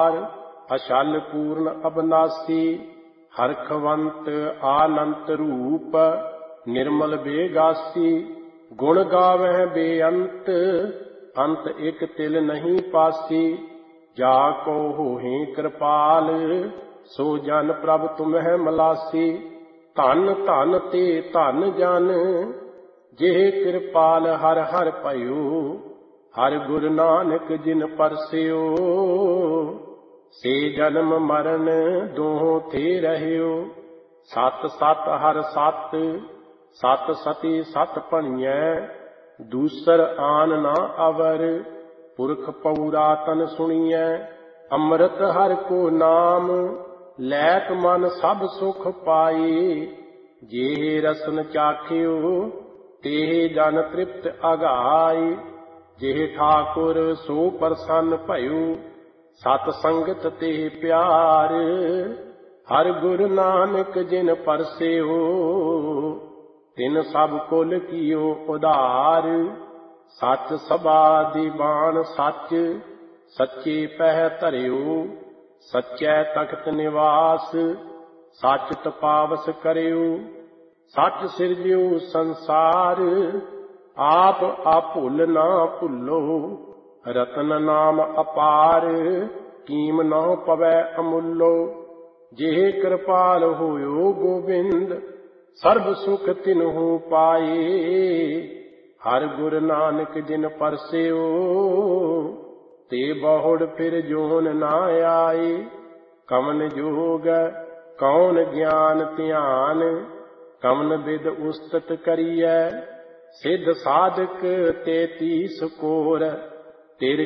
ਅਪਾਰ ਅਛਲ ਪੂਰਨ ਅਬਨਾਸੀ। ਹਰਖਵੰਤ ਆਨੰਤ ਰੂਪ ਨਿਰਮਲ ਬੇਗਾਸੀ। ਗੁਣ ਗਾਵਹਿ ਬੇਅੰਤ ਅੰਤ ਇਕ ਤਿਲ ਨਹੀਂ ਪਾਸੀ। ਜਾ ਕੋ ਹੋਹਿ ਕਿਰਪਾਲ ਸੋ ਜਨ ਪ੍ਰਭ ਤੁਮਹਿ ਮਲਾਸੀ। ਧਨ ਧਨ ਤੇ ਧਨ ਜਨ ਜਿਹ ਕਿਰਪਾਲ ਹਰ ਹਰ ਭਇਓ। ਹਰਿ ਗੁਰੂ ਨਾਨਕ ਜਿਨ ਪਰਸਿਓ ਸੇ ਜਨਮ ਮਰਨ ਦੋਹਾਂ ਤੇ ਰਹਿਓ। ਸਤ ਸਤ ਹਰਿ ਸਤ ਸਤ ਸਤੀ ਸਤ ਭਣੀਐ। ਦੂਸਰ ਆਨ ਨਾ ਅਵਰ ਪੁਰਖ ਪਉਰਾਤਨ ਸੁਣੀਐ। ਅੰਮ੍ਰਿਤ ਹਰਿ ਕੋ ਨਾਮ ਲੈਤ ਮਨ ਸਭ ਸੁਖ ਪਾਈ। ਜੇ ਰਸਨ ਚਾਖਿਓ ਤੇ ਜਨ ਤ੍ਰਿਪਤ ਅਗਾਈ। ਜੇ ਠਾਕੁਰ ਸੋ ਪ੍ਰਸੰਨ ਭਇਓ ਸਤ ਸੰਗਤ ਤੇ ਪਿਆਰ। ਹਰਿ ਗੁਰੂ ਨਾਨਕ ਜਿਨ ਪਰਸਿਓ ਤਿਨ ਸਭ ਕੁਲ ਕੀਓ ਉਧਾਰ। ਸੱਚ ਸਭਾ ਦੀਵਾਨ ਸੱਚ ਸੱਚੇ ਪਹਿ ਧਰਿਓ। ਸੱਚੈ ਤਖਤ ਨਿਵਾਸ ਸੱਚ ਤਪਾਵਸ ਕਰਿਓ। ਸੱਚ ਸਿਰਜਿਓ ਸੰਸਾਰ ਆਪ ਭੁੱਲ ਨਾ ਭੁੱਲੋ। ਰਤਨ ਨਾਮ ਅਪਾਰ ਕੀਮ ਨਾ ਪਵੈ ਅਮੁੱਲੋ। ਜਿਹੇ ਕਿਰਪਾਲ ਹੋਇਓ ਗੋਬਿੰਦ ਸਰਬ ਸੁਖ ਤਿਨਹੂ ਪਾਏ। ਹਰਿ ਗੁਰੂ ਨਾਨਕ ਜਿਨ ਪਰਸਿਓ ਤੇ ਬਹੁੜ ਫਿਰ ਜੋਨ ਨਾ ਆਏ। ਕਵਨ ਜੋਗ ਕੌਣ ਗਿਆਨ ਧਿਆਨ ਕਵਨ ਬਿਦ ਉਸਤਤ ਕਰੀਐ। ਸਿੱਧ ਸਾਧਕ 33 ਕੋਰ ਤਿਰ